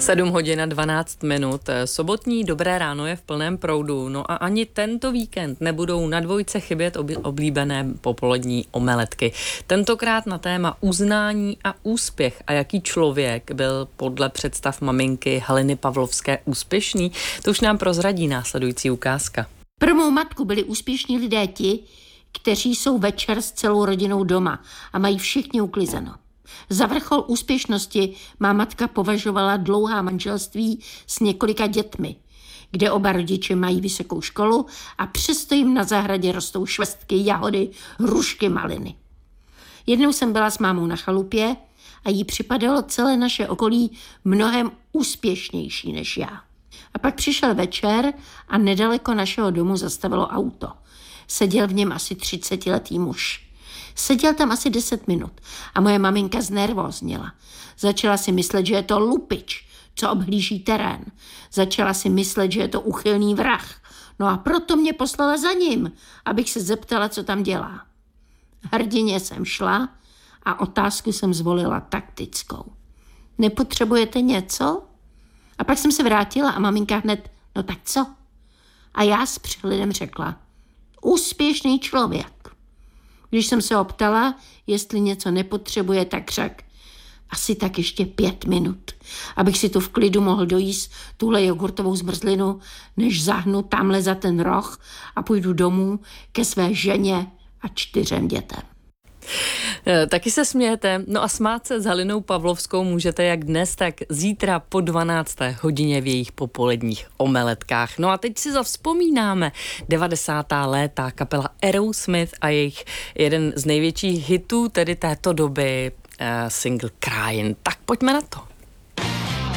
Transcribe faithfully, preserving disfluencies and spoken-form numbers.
sedm hodin a dvanáct minut. Sobotní Dobré ráno je v plném proudu. No a ani tento víkend nebudou na dvojce chybět oblíbené popolední omeletky. Tentokrát na téma uznání a úspěch a jaký člověk byl podle představ maminky Haliny Pavlovské úspěšný, to už nám prozradí následující ukázka. Pro mou matku byli úspěšní lidé ti, kteří jsou večer s celou rodinou doma a mají všichni uklizeno. Za vrchol úspěšnosti má matka považovala dlouhá manželství s několika dětmi, kde oba rodiče mají vysokou školu a přesto jim na zahradě rostou švestky, jahody, hrušky, maliny. Jednou jsem byla s mámou na chalupě a jí připadalo celé naše okolí mnohem úspěšnější než já. A pak přišel večer a nedaleko našeho domu zastavilo auto. Seděl v něm asi třicetiletý muž. Seděl tam asi deset minut a moje maminka znervózněla. Začala si myslet, že je to lupič, co obhlíží terén. Začala si myslet, že je to uchylný vrah. No a proto mě poslala za ním, abych se zeptala, co tam dělá. Hrdině jsem šla a otázku jsem zvolila taktickou. Nepotřebujete něco? A pak jsem se vrátila a maminka hned, no tak co? A já s přehledem řekla, úspěšný člověk. Když jsem se optala, jestli něco nepotřebuje, tak řekl, asi tak ještě pět minut, abych si tu v klidu mohl dojíst tuhle jogurtovou zmrzlinu, než zahnu tamhle za ten roh a půjdu domů ke své ženě a čtyřem dětem. Taky se smějete, no a smát se s Halinou Pavlovskou můžete jak dnes, tak zítra po dvanácté hodině v jejich popoledních omeletkách. No a teď si zavzpomínáme devadesátá léta, kapela Aerosmith a jejich jeden z největších hitů tedy této doby, uh, single Crying. Tak pojďme na to.